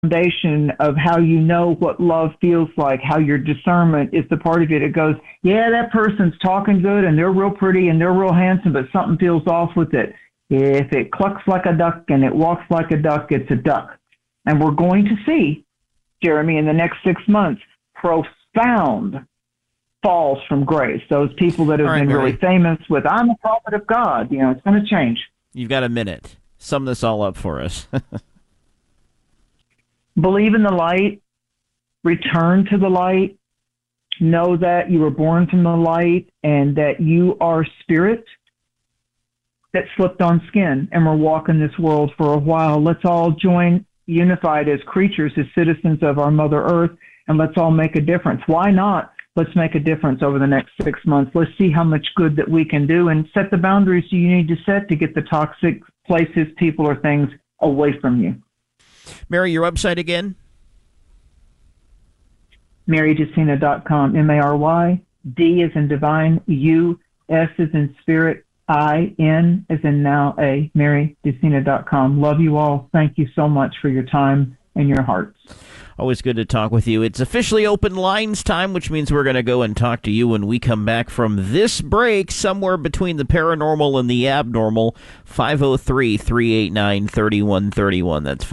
foundation of how you know what love feels like, how your discernment is the part of it. It goes, yeah, that person's talking good and they're real pretty and they're real handsome, but something feels off with it. If it clucks like a duck and it walks like a duck, it's a duck. And we're going to see, Jeremy, in the next 6 months, profound falls from grace. Those people that have been really famous with, I'm a prophet of God, it's going to change. You've got a minute. Sum this all up for us. Believe in the light. Return to the light. Know that you were born from the light and that you are spirit that slipped on skin and we're walking this world for a while. Let's all join unified as creatures, as citizens of our Mother Earth, and let's all make a difference. Why not? Let's make a difference over the next 6 months. Let's see how much good that we can do and set the boundaries you need to set to get the toxic places, people, or things away from you. Mary, your website again? MaryDecina.com. MARY, D as in divine, U, S as in spirit, I-N as in now, A. MaryDecina.com. Love you all. Thank you so much for your time and your hearts. Always good to talk with you. It's officially open lines time, which means we're going to go and talk to you when we come back from this break, somewhere between the paranormal and the abnormal. 503-389-3131. That's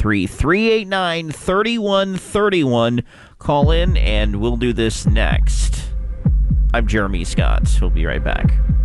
503-389-3131. Call in, and we'll do this next. I'm Jeremy Scott. We'll be right back.